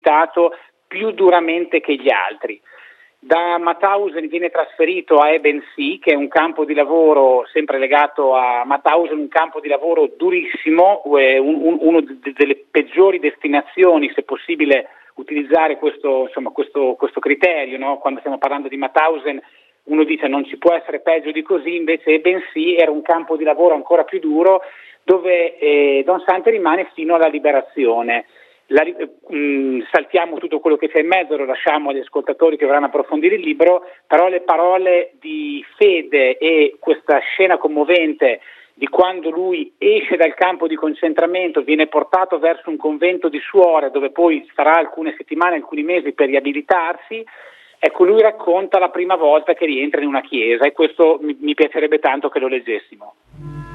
perseguitato più duramente che gli altri. Da Mauthausen viene trasferito a Ebensee, che è un campo di lavoro sempre legato a Mauthausen, un campo di lavoro durissimo, uno delle peggiori destinazioni, se possibile utilizzare questo criterio, no? Quando stiamo parlando di Mauthausen uno dice non ci può essere peggio di così, invece Ebensee era un campo di lavoro ancora più duro dove Don Sante rimane fino alla liberazione. Saltiamo tutto quello che c'è in mezzo, lo lasciamo agli ascoltatori che vorranno approfondire il libro, però le parole di fede e questa scena commovente di quando lui esce dal campo di concentramento, viene portato verso un convento di suore dove poi starà alcune settimane, alcuni mesi per riabilitarsi. Ecco, lui racconta la prima volta che rientra in una chiesa e questo mi piacerebbe tanto che lo leggessimo.